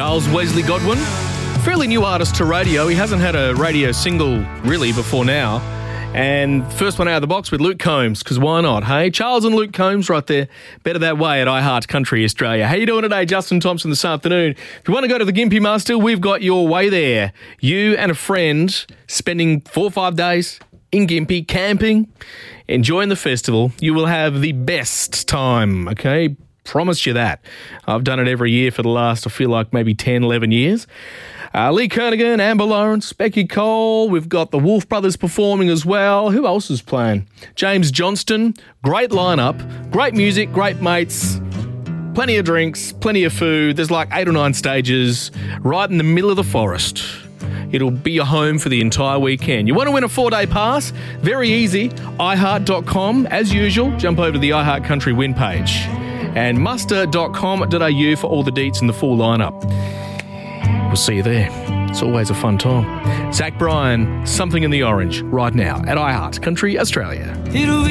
Charles Wesley Godwin. Fairly new artist to radio. He hasn't had a radio single really before now. And first one out of the box with Luke Combs, because why not, hey? Charles and Luke Combs right there. Better That Way at iHeart Country Australia. How you doing today, Justin Thompson, this afternoon? If you want to go to the Gympie Master, we've got your way there. You and a friend spending 4 or 5 days in Gympie, camping, enjoying the festival. You will have the best time, okay? Promise you that. I've done it every year for the last, I feel like, maybe 10, 11 years. Lee Kernaghan, Amber Lawrence, Becky Cole. We've got the Wolf Brothers performing as well. Who else is playing? James Johnston. Great lineup. Great music, great mates. Plenty of drinks, plenty of food. There's like 8 or 9 stages right in the middle of the forest. It'll be your home for the entire weekend. You want to win a 4-day pass? Very easy. iHeart.com. As usual, jump over to the iHeart Country win page. And muster.com.au for all the deets and the full lineup. We'll see you there. It's always a fun time. Zach Bryan, Something in the Orange, right now at iHeart Country Australia.